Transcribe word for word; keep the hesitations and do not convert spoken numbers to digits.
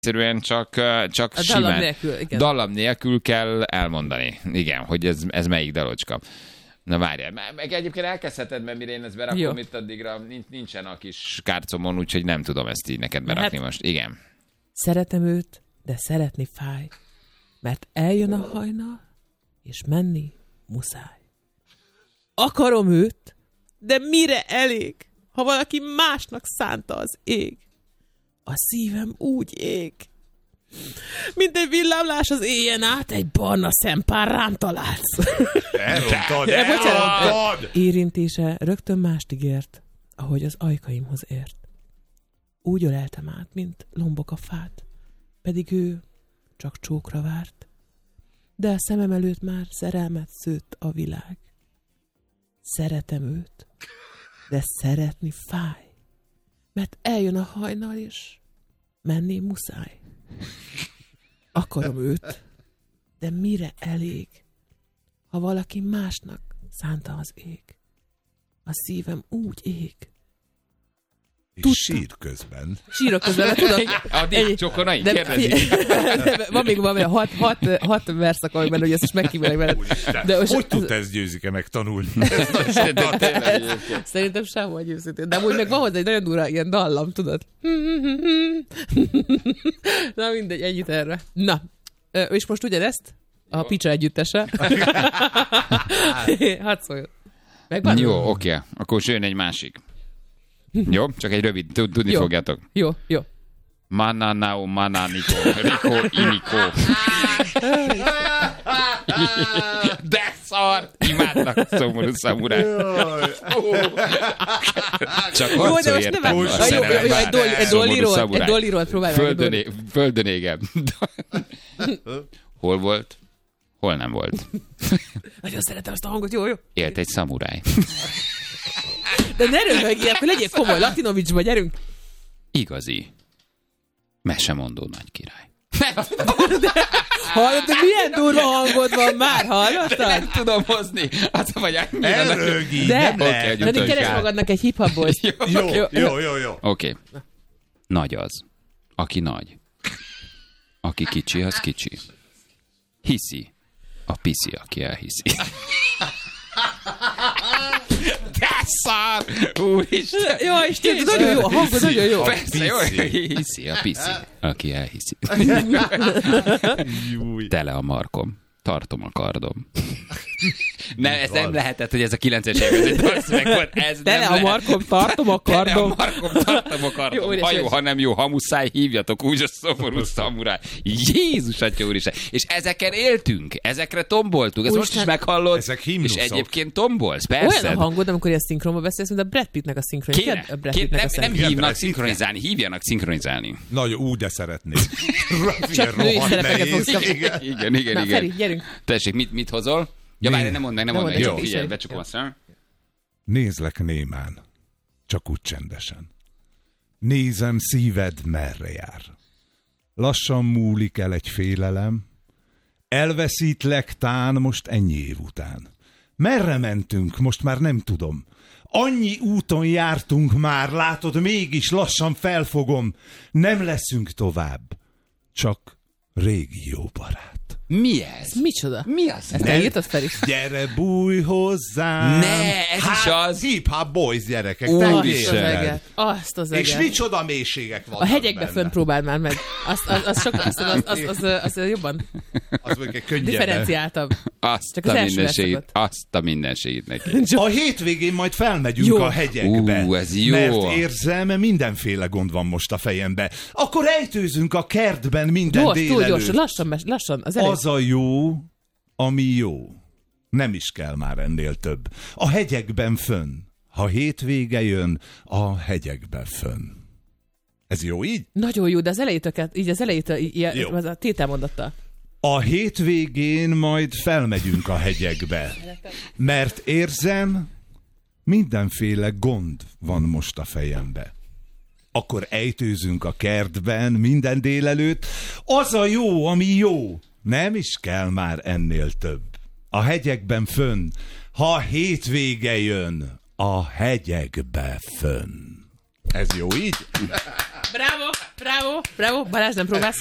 egyszerűen csak, csak a simán. dallam nélkül, igen. Dallam nélkül kell elmondani. Igen, hogy ez, ez melyik dalocska. Na várjál, meg egyébként elkezdheted, mert mire én ezt berakom, jó. Itt addigra nincsen a kis kárcomon, úgyhogy nem tudom ezt így neked berakni hát, most. Igen. Szeretem őt, de szeretni fáj, mert eljön a hajnal, és menni muszáj. Akarom őt, de mire elég, ha valaki másnak szánta az ég? A szívem úgy ég, mint egy villámlás az éjjel át, egy barna szempár rám találsz. Elrontad, elrontad! Érintése rögtön mást ígért, ahogy az ajkaimhoz ért. Úgy öleltem át, mint lombok a fát, pedig ő csak csókra várt. De a szemem előtt már szerelmet szőtt a világ. Szeretem őt, de szeretni fáj, mert eljön a hajnal, és menni muszáj. Akarom őt, de mire elég, ha valaki másnak szánta az ég? A szívem úgy ég. És sír közben. Sírok közben, tudod. Addig csokonai, kérdezik. Van még valami hat, hat, hat verszak, amiben, hogy ezt is megkívánják veled. De most, hogy tudta ezt győzike meg tanulni? Szerintem sem vagy őszintén. De amúgy meg van hozzá egy nagyon durva ilyen dallam, tudod. Na mindegy, ennyit erre. Na, és most ugyanezt a Picsa együttese. Hadd szóljon. Megvan? Jó, oké. Okay. Akkor jön egy másik. Jó? Csak egy rövid, tudni jó. fogjátok. Jó, jó. Mananao, mananiko, riko, iniko. De szar! Imádnak szomorú szamuráj. Csak harcol értem a szerelem. Egy dolliról, egy dolliról próbálj meg. Földön égem. Hol volt? Hol nem volt? Nagyon szeretem azt a hangot, jó, jó. Élt egy szamuráj. De ne röhögjél, akkor legyél komoly, Latinovicsba, gyerünk. Igazi. Mesemondó nagy király. Hallod, de milyen durva hangod van már, hallottad? Nem tudom hozni. Az vagy annyira. Elrögj, de, nem lehet. De okay, keresd magadnak egy hip-hop boys. Jó, jó, jó, jó. jó. Oké. Okay. Nagy az, aki nagy. Aki kicsi, az kicsi. Hiszi. A piszi, aki elhiszi. De szar! Úristen! Jó, Isten, nagyon jó, a hangod nagyon jó. Persze, jó, hiszi, a piszi, aki elhiszi. Tele a markom, tartom a kardom. Nem, ez nem lehetett, hogy ez a kilences évek meg volt. Ez Tele a markom, tartom a kardom. Tele a markom, tartom a kardom. Ha jó, ha nem jó, ha muszáj, hívjatok úgy a szomorú szamuráj. Jézus atya úristen. És ezeken éltünk, ezekre tomboltunk. Ezt most is meghallod. Ezek himnuszok. És egyébként tombolsz, persze. Olyan a hangod, amikor ilyen szinkronba beszélsz, mint a Brad Pittnek a szinkronizálni. Nem, nem hívnak szinkronizálni, hívjanak szinkronizálni. Nagyon úgy, de szeretnék. Csak női szerepeket fogsz kapni. Igen, igen, Na, igen. Feri, gyerünk. Tessék, mit, mit hozol? Ja, várj, nem mondd meg, nem mondd meg. Jó, figyelj, becsukom a szem. Nézlek némán, csak úgy csendesen. Nézem, szíved merre jár. Lassan múlik el egy félelem. Elveszítlek tán most ennyi év után. Merre mentünk, most már nem tudom. Annyi úton jártunk már, látod, mégis lassan felfogom. Nem leszünk tovább, csak régi jó barát. Mi ez? Micsoda? Mi az? Ezt elírtad, Feri? Gyere, bújj hozzám! Ne, ez hát, is az! Hip-hop boys gyerekek, Úristen! Azt az eget. És micsoda mélységek vannak a hegyekbe benne. fönn próbáld már meg. Azt az, az, sokkal, az, az, az, az, az, az jobban az mondjuk könnyebben. differenciáltabb. Azt Csak a az mindenségét, azt a mindenségét neki. A hétvégén majd felmegyünk jó. a hegyekbe. Ú, ez jó. Mert érzem, mindenféle gond van most a fejembe. Akkor ejtőzünk a kertben minden gyors, délelőtt. Túl gyors, lassan, lassan. Az, az a jó, ami jó. Nem is kell már ennél több. A hegyekben fönn. Ha hétvége jön, a hegyekben fönn. Ez jó így? Nagyon jó, de az elejétől, így az elejétől, így, az a tételmondattal. A hétvégén majd felmegyünk a hegyekbe. Mert érzem, mindenféle gond van most a fejembe. Akkor ejtőzünk a kertben minden délelőtt. Az a jó, ami jó. Nem is kell már ennél több. A hegyekben fönn. Ha hétvége jön, a hegyekbe fönn. Ez jó így? Bravo! Bravo, bravo. Balázs, nem próbálsz